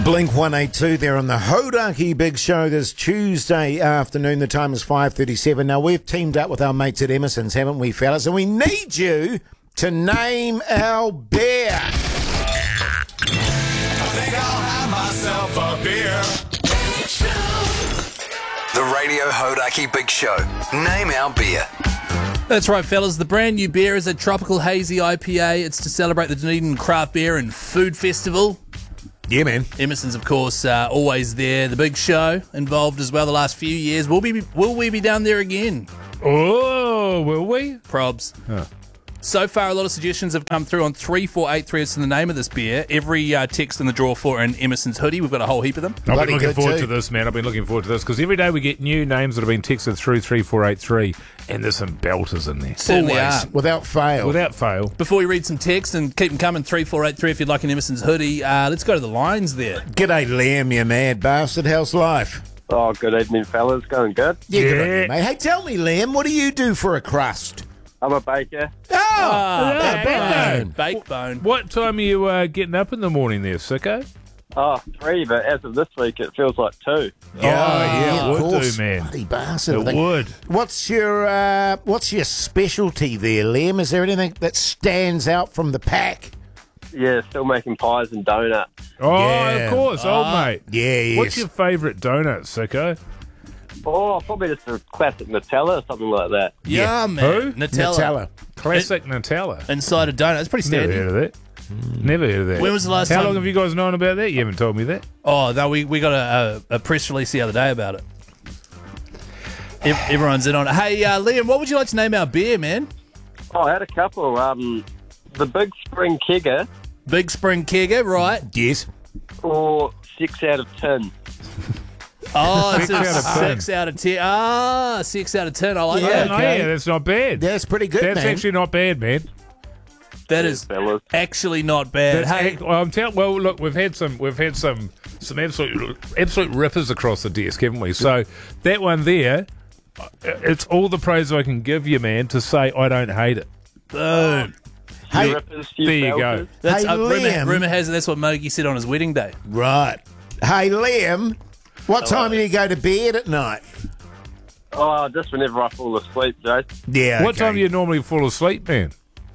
Blink 182 there on the Hodaki Big Show this Tuesday afternoon. The time is 5:37. Now, we've teamed up with our mates at Emerson's, haven't we, fellas? And we need you to name our beer. I think I'll have myself a beer. The Radio Hodaki Big Show. Name our beer. That's right, fellas. The brand new beer is a tropical hazy IPA. It's to celebrate the Dunedin Craft Beer and Food Festival. Yeah, man. Emerson's, of course, always there. The Big Show involved as well the last few years. Will we be down there again? Oh, will we? Probs. Huh. So far, a lot of suggestions have come through on 3483 as to the name of this beer. Every text in the draw for an Emerson's hoodie. We've got a whole heap of them. I've been Bloody looking good forward too. to this, man. I've been looking forward to this because every day we get new names that have been texted through 3483, and there's some belters in there. Certainly Always, are. without fail. Without fail. Before we read some text and keep them coming, 3483 if you'd like an Emerson's hoodie, let's go to the lines there. G'day, Liam, you mad bastard. How's life? Oh, good evening, fellas. Going good? Good on Yeah. you, mate. Hey, tell me, Liam, what do you do for a crust? I'm a baker. Baked bone. What time are you getting up in the morning there, sicko? Oh, 3, but as of this week, it feels like 2. Yeah, of it would course. do, man. Bloody bastard. It would. What's your specialty there, Liam? Is there anything that stands out from the pack? Yeah, still making pies and donuts. Oh, Yeah. of course, old mate. Yeah, yes. What's your favourite donut, sicko? Oh, probably just a classic Nutella or something like that. Yeah, man. Who? Nutella. Classic Nutella. Inside a donut. It's pretty Never standard. heard of that. Never heard of that. When was the last How time- long have you guys known about that? You haven't told me that. Oh, no, we got a press release the other day about it. Everyone's in on it. Hey, Liam, what would you like to name our beer, man? Oh, I had a couple. The Big Spring Kegger Big Spring Kegger, right? Yes. or 6 out of 10. Oh, it's 6 out of 10. 6 out of 10. Ah, 6 out of 10. I like Yeah, that. Oh, okay. yeah, that's not bad. That's pretty good, That's man. actually not bad, man. That is fellas. actually not bad. That's Hey, well, look, we've had some absolute rippers across the desk, haven't we? So that one there, it's all the praise I can give you, man, to say I don't hate it. boom. Hey, You rippers, you there you belters. go. That's, Hey, Liam. rumor has it that's what Mogi said on his wedding day. right. Hey, Liam, what time do you go to bed at night? Oh, just whenever I fall asleep, Joe. Yeah. What time do you normally fall asleep, man?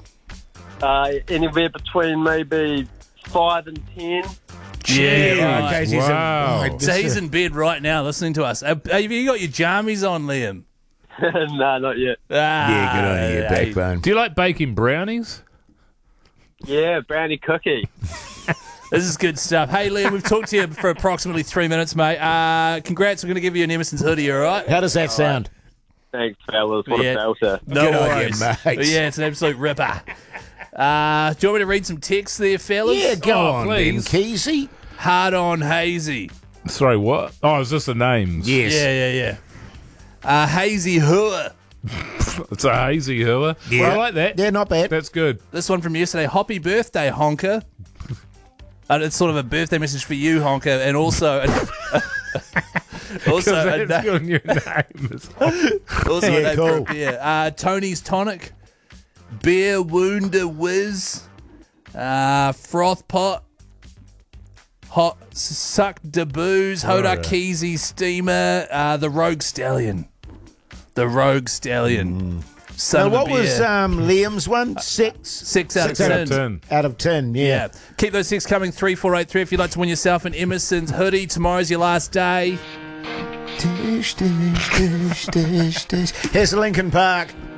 Anywhere between maybe 5 and 10. Yeah, Okay, so Wow. right, So he's in bed right now listening to us. Have you got your jammies on, Liam? No, not yet. Yeah, good on you, hey. backbone. Do you like baking brownies? Yeah, brownie cookie. This is good stuff. Hey, Liam, we've talked to you for approximately 3 minutes, mate. Congrats. We're going to give you an Emerson's hoodie, all right? How does that sound? Thanks, fellas. What Yeah. a belter. No Good on you, worries. mate. Yeah, it's an absolute ripper. Do you want me to read some texts there, fellas? Yeah, go Oh, on, please. Ben Kesey. Hard on Hazy. Sorry, what? Oh, it's just the names. Yes. Yeah. Hazy Hua. It's a hazy hooer. Yeah. Well, I like that. Yeah, not bad. That's good. This one from yesterday. Happy birthday, Honker. It's sort of a birthday message for you, Honker, and also... also a, That's good on your name. also Yeah, a name for cool. a beer. Tony's Tonic. Beer Wounda Whiz. Froth Pot. Hot Suck de Booze. Hoda Keezy Steamer. The Rogue Stallion. The Rogue Stallion. Son Now, of a what beer. was Liam's one? 6? 6 out of 6 out 10. of 10. Out of 10, yeah. Yeah. Keep those texts coming, 3483 if you'd like to win yourself an Emerson's hoodie. Tomorrow's your last day. Here's Lincoln Park.